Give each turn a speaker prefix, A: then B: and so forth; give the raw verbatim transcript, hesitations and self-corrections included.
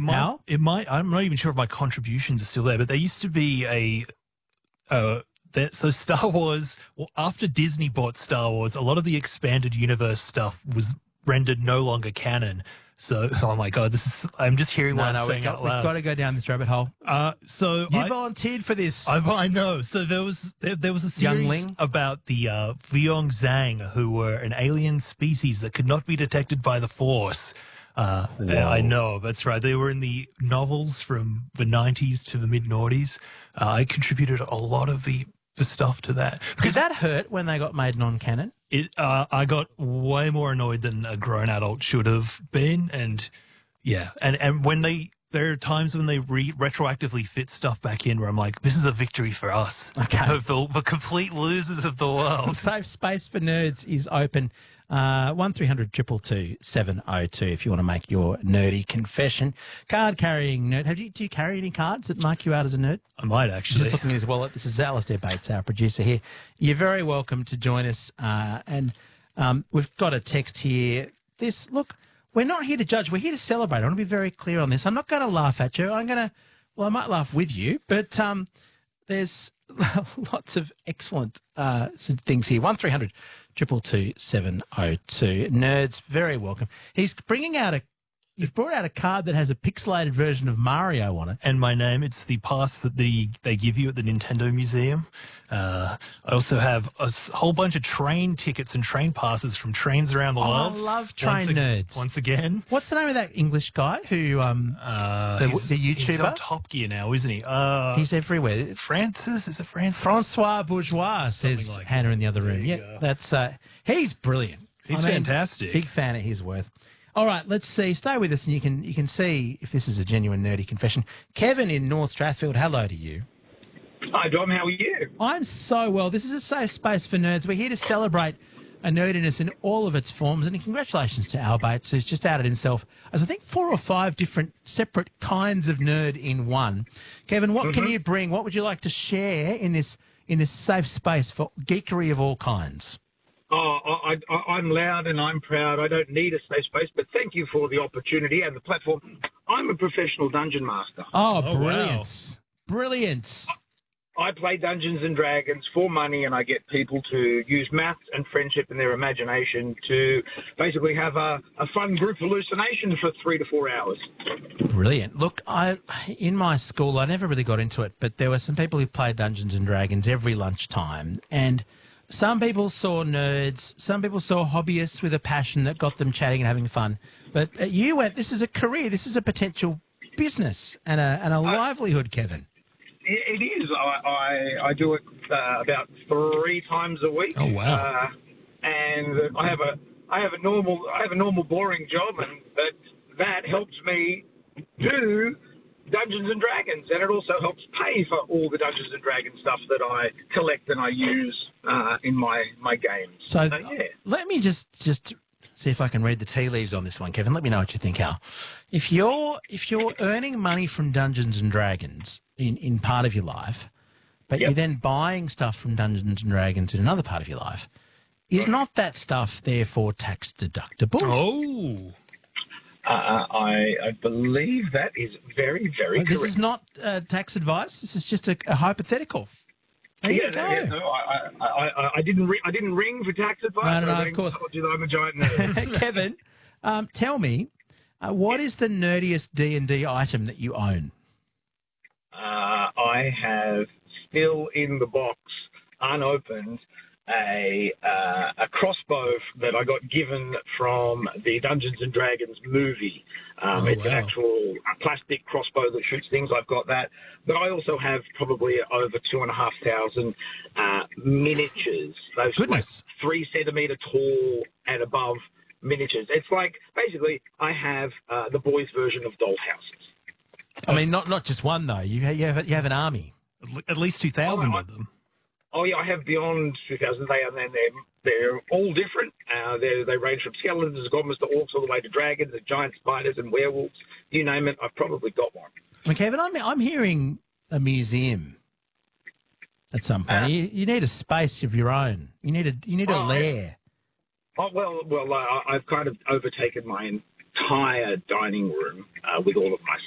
A: might,
B: How?
A: it might. I'm not even sure if my contributions are still there, but there used to be a. Uh, that, so Star Wars. Well, after Disney bought Star Wars, a lot of the expanded universe stuff was rendered no longer canon. So, oh my god, this is. I'm just hearing
B: No,
A: what
B: no,
A: I'm
B: we've
A: saying
B: got,
A: out
B: we've
A: loud.
B: got to go down this rabbit hole.
A: Uh, so
B: You
A: I,
B: volunteered for this.
A: I, I know. So there was there, there was a series
B: Youngling?
A: about the uh, Vyong Zhang, who were an alien species that could not be detected by the Force. Uh, I know, that's right. They were in the novels from the nineties to the mid noughties. Uh, I contributed a lot of the, the stuff to that.
B: Did
A: Because
B: that hurt when they got made non-canon?
A: it, uh, I got way more annoyed than a grown adult should have been. And yeah, and, and when they, there are times when they re- retroactively fit stuff back in where I'm like, this is a victory for us.
B: Okay.
A: The, the, the complete losers of the world.
B: Safe Space for Nerds is open. Uh, one three hundred two two two seven oh two if you want to make your nerdy confession. Card carrying nerd. Have you, do you carry any cards that mark you out as a nerd?
A: I might actually.
B: Just looking at his wallet. This is Alistair Bates, our producer here. You're very welcome to join us. Uh, and um, we've got a text here. This, look, we're not here to judge. We're here to celebrate. I want to be very clear on this. I'm not going to laugh at you. I'm going to, well, I might laugh with you, but um, there's lots of excellent uh, things here. one three hundred two two two seven oh two. Nerds, very welcome. He's bringing out a, you've brought out a card that has a pixelated version of Mario on it.
A: And my name, it's the pass that the, they give you at the Nintendo Museum. Uh, I also have a s- whole bunch of train tickets and train passes from trains around the
B: Oh,
A: world.
B: I love train
A: once ag-
B: nerds.
A: Once again.
B: What's the name of that English guy who, um,
A: Uh,
B: The-
A: he's,
B: the
A: He's on
B: YouTuber?
A: Top Gear now, isn't he? Uh,
B: he's everywhere.
A: Francis? Is it Francis?
B: Francois Bourgeois, says
A: Something like
B: Hannah
A: that.
B: in the other room.
A: There you
B: Yeah,
A: go.
B: that's, uh, he's brilliant.
A: He's
B: I mean,
A: fantastic.
B: Big fan of his worth. All right, let's see. Stay with us and you can, you can see if this is a genuine nerdy confession. Kevin in North Strathfield, hello to you.
C: Hi, Dom. How are you?
B: I'm so well. This is a safe space for nerds. We're here to celebrate a nerdiness in all of its forms. And congratulations to Al Bates, who's just outed himself as, I think, four or five different separate kinds of nerd in one. Kevin, what can you bring? What would you like to share in this in this safe space for geekery of all kinds?
C: Oh, I, I, I'm loud and I'm proud. I don't need a safe space, but thank you for the opportunity and the platform. I'm a professional dungeon master.
B: Oh,
A: Oh,
B: brilliant. Brilliant.
C: I play Dungeons and Dragons for money, and I get people to use maths and friendship and their imagination to basically have a, a fun group hallucination for three to four hours.
B: Brilliant. Look, I in my school, I never really got into it, but there were some people who played Dungeons and Dragons every lunchtime, and some people saw nerds, some people saw hobbyists with a passion that got them chatting and having fun. But uh, you went, this is a career, this is a potential business and a, and a livelihood, Kevin.
C: It it is. I, I, I do it uh, about three times a week.
A: Oh, wow.
C: Uh, and I have a I have a normal I have a normal boring job, and that that helps me do Dungeons and Dragons, and it also helps pay for all the Dungeons and Dragons stuff that I collect and I use uh, in my my games.
B: So
C: So, yeah.
B: let me just just see if I can read the tea leaves on this one, Kevin. Let me know what you think, Al. If you're if you're earning money from Dungeons and Dragons in, in part of your life, but
C: Yep.
B: you're then buying stuff from Dungeons and Dragons in another part of your life, is not that stuff therefore tax deductible?
A: Oh.
C: Uh, I, I believe that is very, very
B: This
C: correct.
B: is not uh, tax advice. This is just a, a hypothetical. There
C: yeah,
B: you go.
C: yeah, no, I, I, I, I didn't ring, I didn't ring for tax advice.
B: No, no, no,
C: I
B: of
C: rang-
B: course.
C: I told you that I'm a giant nerd.
B: Kevin, um, tell me, uh, what is the nerdiest D and D item that you own?
C: Uh, I have still in the box, unopened, a uh, a crossbow that I got given from the Dungeons and Dragons movie. Um,
A: Oh,
C: it's an
A: wow.
C: actual plastic crossbow that shoots things. I've got that, but I also have probably over two and a half thousand uh, miniatures. Those
B: Goodness.
C: like three centimeter tall and above miniatures. It's like basically I have uh, the boys' version of doll houses.
B: I mean, not not just one though. You you have you have an army.
A: At le- At least two thousand
C: Oh, I-
A: of them.
C: Oh yeah, I have beyond two thousand. They and then they're they're all different. Uh, they they range from skeletons, goblins to orcs, all the way to dragons, and giant spiders and werewolves. You name it, I've probably got one.
B: Well, Kevin, I'm I'm hearing a museum at some point.
C: Uh,
B: you, you need a space of your own. You need a you need a
C: Oh, I-
B: lair.
C: Oh well, well, uh, I've kind of overtaken my entire dining room uh, with all of my